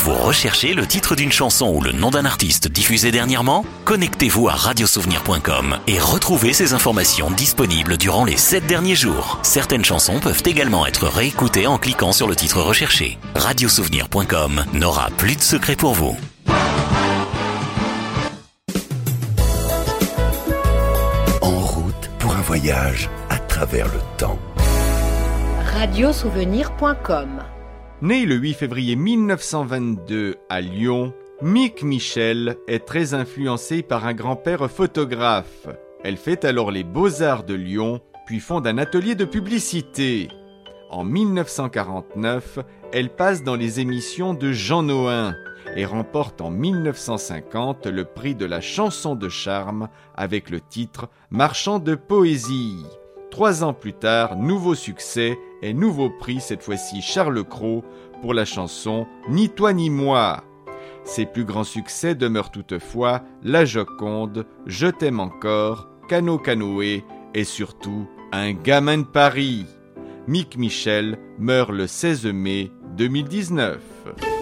Vous recherchez le titre d'une chanson ou le nom d'un artiste diffusé dernièrement ? Connectez-vous à radiosouvenir.com et retrouvez ces informations disponibles durant les 7 derniers jours. Certaines chansons peuvent également être réécoutées en cliquant sur le titre recherché. Radiosouvenir.com n'aura plus de secret pour vous. En route pour un voyage à travers le temps. Radiosouvenir.com. Né le 8 février 1922 à Lyon, Mick Michel est très influencée par un grand-père photographe. Elle fait alors les Beaux-Arts de Lyon, puis fonde un atelier de publicité. En 1949, elle passe dans les émissions de Jean Nohain et remporte en 1950 le prix de la chanson de charme avec le titre « Marchand de poésie ». 3 ans plus tard, nouveau succès et nouveau prix, cette fois-ci Charles Cros, pour la chanson « Ni toi ni moi ». Ses plus grands succès demeurent toutefois « La Joconde »,« Je t'aime encore »,« Cano Canoë » et surtout « Un gamin de Paris ». Mick Michel meurt le 16 mai 2019.